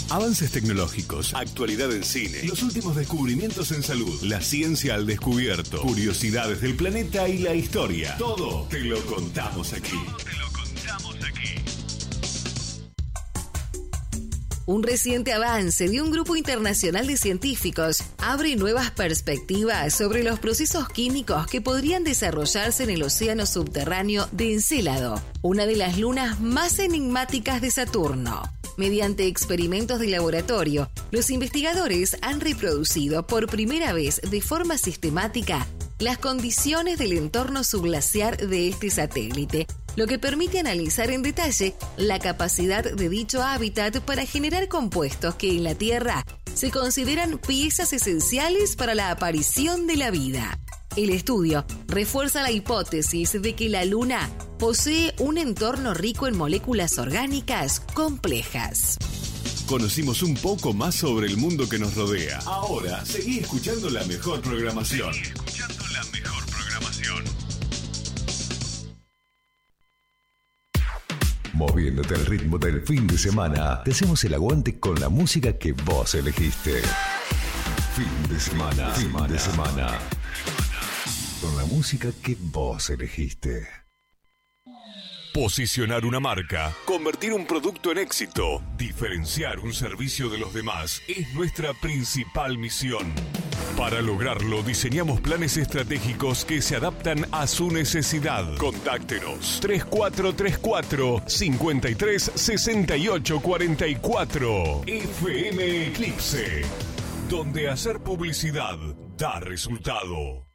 Avances tecnológicos, actualidad en cine, los últimos descubrimientos en salud, la ciencia al descubierto, curiosidades del planeta y la historia. Todo te lo contamos aquí. Un reciente avance de un grupo internacional de científicos abre nuevas perspectivas sobre los procesos químicos que podrían desarrollarse en el océano subterráneo de Encélado, una de las lunas más enigmáticas de Saturno. Mediante experimentos de laboratorio, los investigadores han reproducido por primera vez de forma sistemática las condiciones del entorno subglaciar de este satélite, lo que permite analizar en detalle la capacidad de dicho hábitat para generar compuestos que en la Tierra se consideran piezas esenciales para la aparición de la vida. El estudio refuerza la hipótesis de que la Luna posee un entorno rico en moléculas orgánicas complejas. Conocimos un poco más sobre el mundo que nos rodea. Ahora, seguí escuchando la mejor programación. Moviéndote al ritmo del fin de semana, te hacemos el aguante con la música que vos elegiste. Fin de semana. Con la música que vos elegiste. Posicionar una marca, convertir un producto en éxito, diferenciar un servicio de los demás es nuestra principal misión. Para lograrlo, diseñamos planes estratégicos que se adaptan a su necesidad. Contáctenos 3434-536844 FM Eclipse, donde hacer publicidad da resultado.